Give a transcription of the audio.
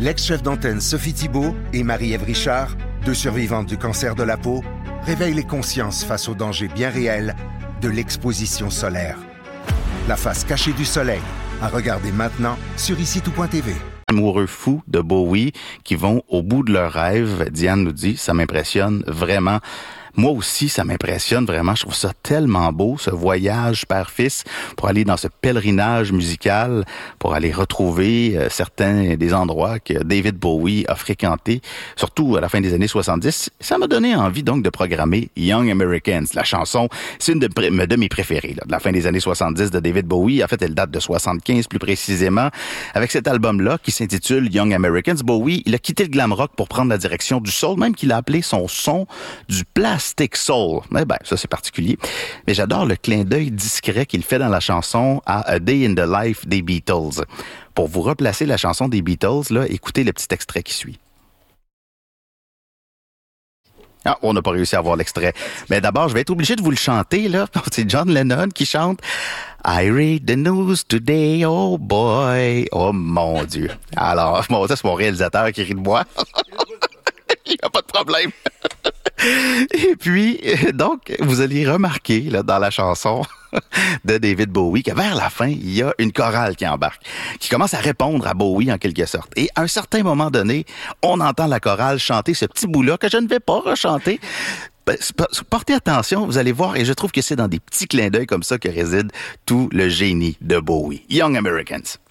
L'ex-chef d'antenne Sophie Thibault et Marie-Ève Richard, deux survivantes du cancer de la peau, réveillent les consciences face aux dangers bien réels de l'exposition solaire. La face cachée du soleil, à regarder maintenant sur icitout.tv. Amoureux fous de Bowie qui vont au bout de leurs rêves. Diane nous dit, ça m'impressionne vraiment. Moi aussi, ça m'impressionne vraiment. Je trouve ça tellement beau, ce voyage père-fils, pour aller dans ce pèlerinage musical, pour aller retrouver certains des endroits que David Bowie a fréquentés, surtout à la fin des années 70. Ça m'a donné envie donc de programmer Young Americans. La chanson, c'est une de mes préférées, là, de la fin des années 70 de David Bowie. En fait, elle date de 75 plus précisément. Avec cet album-là qui s'intitule Young Americans, Bowie, il a quitté le glam rock pour prendre la direction du soul, même qu'il a appelé son son du plastic soul. Eh ben, ça c'est particulier. Mais j'adore le clin d'œil discret qu'il fait dans la chanson à A Day in the Life des Beatles. Pour vous replacer la chanson des Beatles, là, écoutez le petit extrait qui suit. Ah, on n'a pas réussi à avoir l'extrait. Mais d'abord, je vais être obligé de vous le chanter, là. C'est John Lennon qui chante I read the news today, oh boy. Oh mon Dieu. Alors, bon, ça c'est mon réalisateur qui rit de moi. Il n'y a pas de problème. Et puis, donc, vous allez remarquer, là, dans la chanson de David Bowie, que vers la fin, il y a une chorale qui embarque, qui commence à répondre à Bowie en quelque sorte. Et à un certain moment donné, on entend la chorale chanter ce petit bout-là que je ne vais pas rechanter. Portez attention, vous allez voir, et je trouve que c'est dans des petits clins d'œil comme ça que réside tout le génie de Bowie. Young Americans.